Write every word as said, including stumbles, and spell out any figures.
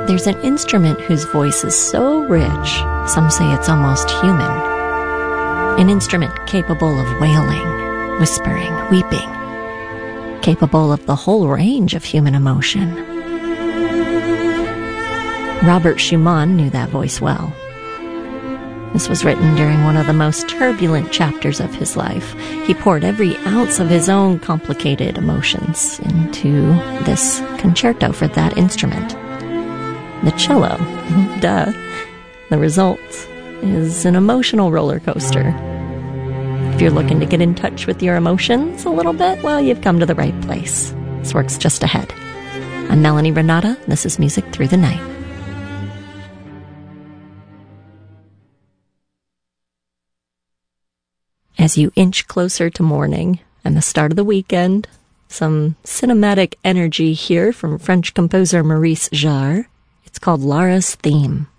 There's an instrument whose voice is so rich, some say it's almost human. An instrument capable of wailing, whispering, weeping, capable of the whole range of human emotion. Robert Schumann knew that voice well. This was written during one of the most turbulent chapters of his life. He poured every ounce of his own complicated emotions into this concerto for that instrument. The cello. Duh. The result is an emotional roller coaster. If you're looking to get in touch with your emotions a little bit, well, you've come to the right place. This work's just ahead. I'm Melanie Renata. This is Music Through the Night. As you inch closer to morning and the start of the weekend, some cinematic energy here from French composer Maurice Jarre. It's called Lara's Theme.